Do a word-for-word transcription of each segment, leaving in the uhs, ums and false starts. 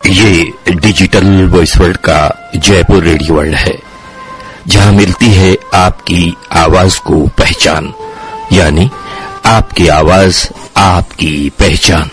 ये digital voice world का Jaipur radio world है, जहां मिलती है आपकी आवाज को पहचान, यानी आपकी आवाज आपकी पहचान।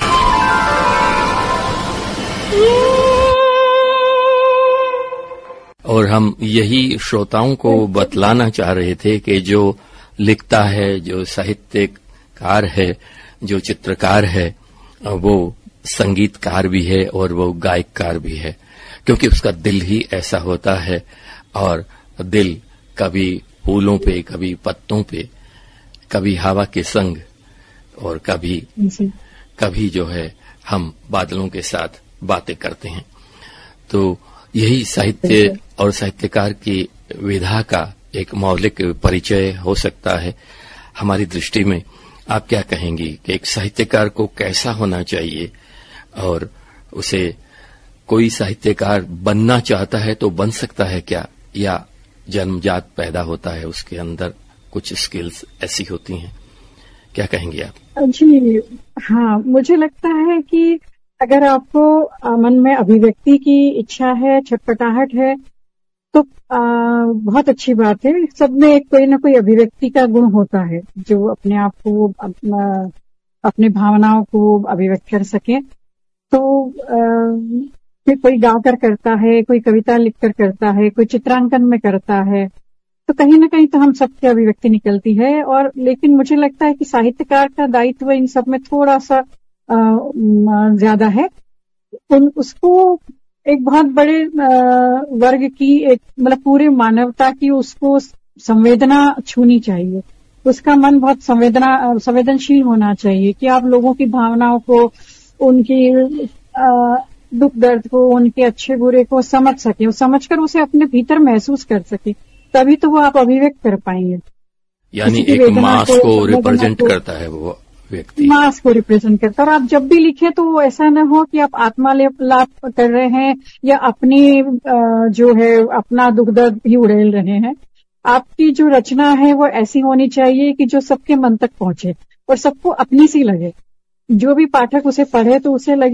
और हम यही श्रोताओं को बतलाना चाह रहे थे कि जो लिखता है, जो साहित्यकार है, जो चित्रकार है, वो संगीतकार भी है और वो गायककार भी है, क्योंकि उसका दिल ही ऐसा होता है। और दिल कभी फूलों पे, कभी पत्तों पे, कभी हवा के संग, और कभी कभी जो है हम बादलों के साथ बातें करते हैं। तो यही साहित्य और साहित्यकार की विधा का एक मौलिक परिचय हो सकता है। हमारी दृष्टि में आप क्या कहेंगी कि एक साहित्यकार को कैसा होना चाहिए, और उसे कोई साहित्यकार बनना चाहता है तो बन सकता है क्या, या जन्मजात पैदा होता है, उसके अंदर कुछ स्किल्स ऐसी होती हैं? क्या कहेंगे आप? जी हाँ, मुझे लगता है कि अगर आपको मन में अभिव्यक्ति की इच्छा है, छटपटाहट है, तो आ, बहुत अच्छी बात है। सब में एक कोई ना कोई अभिव्यक्ति का गुण होता है, जो अपने आप को, अपना, अपने भावनाओं को अभिव्यक्त कर सके। तो आ, कोई गाकर करता है, कोई कविता लिखकर करता है, कोई चित्रांकन में करता है, तो कहीं ना कहीं तो हम सबकी अभिव्यक्ति निकलती है। और लेकिन मुझे लगता है कि साहित्यकार का दायित्व इन सब में थोड़ा सा ज्यादा है। उन उसको एक बहुत बड़े वर्ग की, एक मतलब पूरे मानवता की उसको संवेदना छूनी चाहिए। उसका मन बहुत संवेदना संवेदनशील होना चाहिए कि आप लोगों की भावनाओं को, उनकी दुख दर्द को, उनके अच्छे बुरे को समझ सके, समझकर उसे अपने भीतर महसूस कर सके, तभी तो वो आप अभिव्यक्त कर पाएंगे। यानी एक मास को रिप्रेजेंट करता है वो व्यक्ति, मास को रिप्रेजेंट करता है। और आप जब भी लिखें तो ऐसा न हो कि आप आत्मालाप कर रहे हैं या अपनी जो है अपना दुख दर्द ही उड़ेल रहे हैं। आपकी जो रचना है वो ऐसी होनी चाहिए कि जो सबके मन तक पहुंचे और सबको अपनी सी लगे। जो भी पाठक उसे पढ़े तो उसे लगे